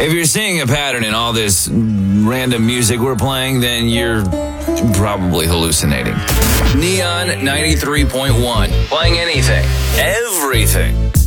If you're seeing a pattern in all this random music we're playing, then you're probably hallucinating. Neon 93.1. Playing anything, everything.